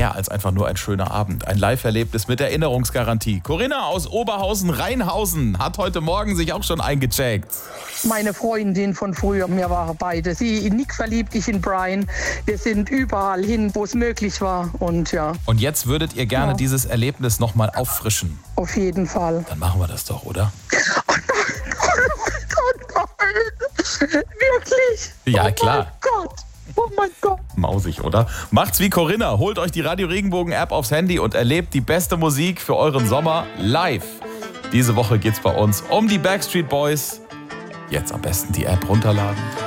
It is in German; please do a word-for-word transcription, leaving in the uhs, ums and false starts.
mehr als einfach nur ein schöner Abend. Ein Live-Erlebnis mit Erinnerungsgarantie. Corinna aus Oberhausen-Rheinhausen hat heute Morgen sich auch schon eingecheckt. Meine Freundin von früher, wir waren beide. Sie in Nick verliebt, ich in Brian. Wir sind überall hin, wo es möglich war. Und ja. Und jetzt würdet ihr gerne ja. dieses Erlebnis nochmal auffrischen. Auf jeden Fall. Dann machen wir das doch, oder? Oh nein, oh nein. Wirklich? Ja, oh klar. Oh mein Gott. Oh mein Gott. Mausig, oder? Macht's wie Corinna. Holt euch die Radio Regenbogen App aufs Handy und erlebt die beste Musik für euren Sommer live. Diese Woche geht's bei uns um die Backstreet Boys. Jetzt am besten die App runterladen.